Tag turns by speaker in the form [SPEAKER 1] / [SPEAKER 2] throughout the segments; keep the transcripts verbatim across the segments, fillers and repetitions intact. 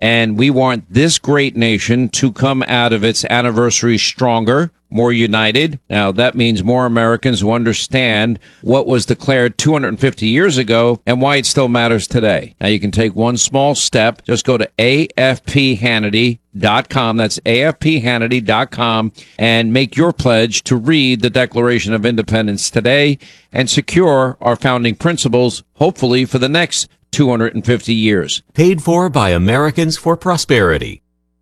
[SPEAKER 1] And we want this great nation to come out of its anniversary stronger, more united. Now, that means more Americans who understand what was declared two hundred fifty years ago and why it still matters today. Now, you can take one small step. Just go to A F P Hannity dot com. That's A F P Hannity dot com and make your pledge to read the Declaration of Independence today and secure our founding principles, hopefully for the next two hundred fifty years.
[SPEAKER 2] Paid for by Americans for Prosperity.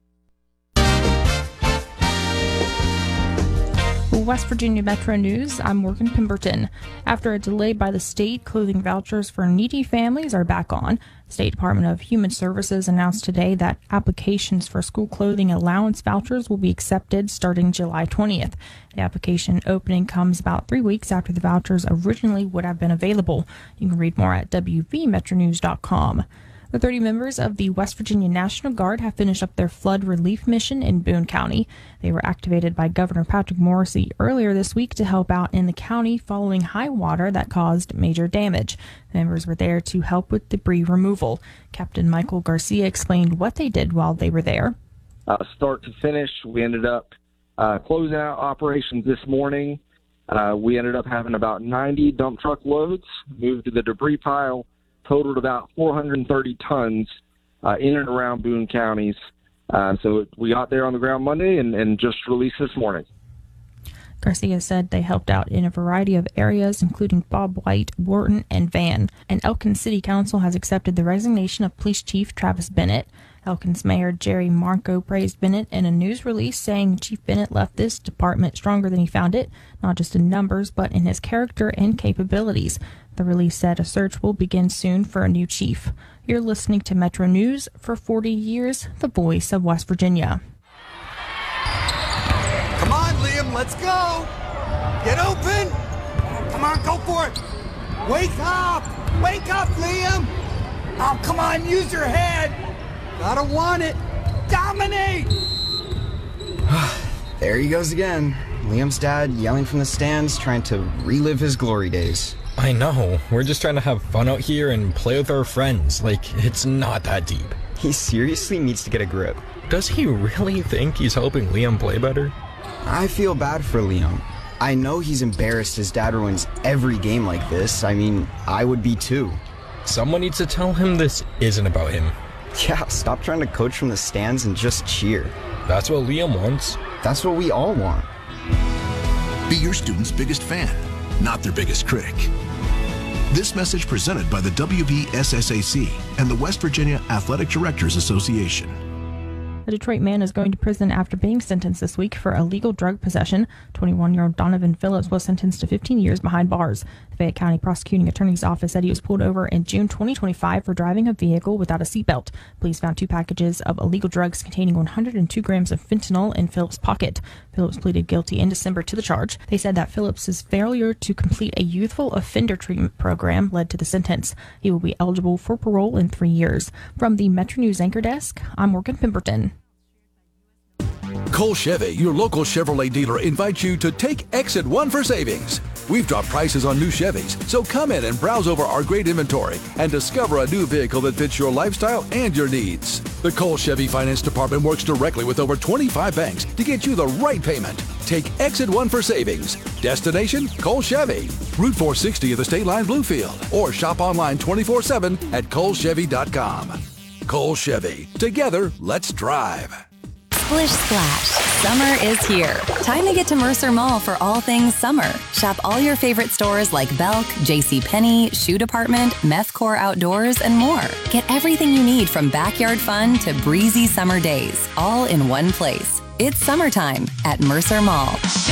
[SPEAKER 3] West Virginia Metro News, I'm Morgan Pemberton. After a delay by the state, clothing vouchers for needy families are back on. The State Department of Human Services announced today that applications for school clothing allowance vouchers will be accepted starting July twentieth. The application opening comes about three weeks after the vouchers originally would have been available. You can read more at W V metro news dot com. The thirty members of the West Virginia National Guard have finished up their flood relief mission in Boone County. They were activated by Governor Patrick Morrisey earlier this week to help out in the county following high water that caused major damage. The members were there to help with debris removal. Captain Michael Garcia explained what they did while they were there.
[SPEAKER 4] Uh, start to finish, we ended up uh, closing out operations this morning. Uh, we ended up having about ninety dump truck loads moved to the debris pile. Totaled about four hundred thirty tons uh, in and around Boone counties. Uh, so we got there on the ground Monday and, and just released this morning.
[SPEAKER 3] Garcia said they helped out in a variety of areas, including Bob White, Wharton, and Van. And Elkins City Council has accepted the resignation of Police Chief Travis Bennett. Elkins Mayor Jerry Marco praised Bennett in a news release, saying Chief Bennett left this department stronger than he found it, not just in numbers, but in his character and capabilities. The release said a search will begin soon for a new chief. You're listening to Metro News. For forty years, the voice of West Virginia.
[SPEAKER 5] Come on, Liam, let's go. Get open. Come on, go for it. Wake up. Wake up, Liam. Oh, come on, use your head. Gotta want it. Dominate.
[SPEAKER 6] There he goes again. Liam's dad yelling from the stands, trying to relive his glory days.
[SPEAKER 7] I know. We're just trying to have fun out here and play with our friends. Like, it's not that deep.
[SPEAKER 6] He seriously needs to get a grip.
[SPEAKER 7] Does he really think he's helping Liam play better?
[SPEAKER 6] I feel bad for Liam. I know he's embarrassed his dad ruins every game like this. I mean, I would be too.
[SPEAKER 7] Someone needs to tell him this isn't about him.
[SPEAKER 6] Yeah, stop trying to coach from the stands and just cheer.
[SPEAKER 7] That's what Liam wants.
[SPEAKER 6] That's what we all want.
[SPEAKER 8] Be your student's biggest fan, not their biggest critic. This message presented by the W V S S A C and the West Virginia Athletic Directors Association.
[SPEAKER 3] A Detroit man is going to prison after being sentenced this week for illegal drug possession. twenty-one-year-old Donovan Phillips was sentenced to fifteen years behind bars. The Fayette County Prosecuting Attorney's Office said he was pulled over in June twenty twenty-five for driving a vehicle without a seatbelt. Police found two packages of illegal drugs containing one hundred two grams of fentanyl in Phillips' pocket. Phillips pleaded guilty in December to the charge. They said that Phillips' failure to complete a youthful offender treatment program led to the sentence. He will be eligible for parole in three years. From the Metro News Anchor Desk, I'm Morgan Pemberton.
[SPEAKER 9] Cole Chevy, your local Chevrolet dealer, invites you to take Exit One for savings. We've dropped prices on new Chevys, so come in and browse over our great inventory and discover a new vehicle that fits your lifestyle and your needs. The Cole Chevy Finance Department works directly with over twenty-five banks to get you the right payment. Take Exit One for savings. Destination, Cole Chevy. Route four sixty of the State Line Bluefield. Or shop online twenty-four seven at cole chevy dot com. Cole Chevy. Together, let's drive.
[SPEAKER 10] Splish Splash. Summer is here. Time to get to Mercer Mall for all things summer. Shop all your favorite stores like Belk, JCPenney, Shoe Department, Methcore Outdoors, and more. Get everything you need from backyard fun to breezy summer days, all in one place. It's summertime at Mercer Mall.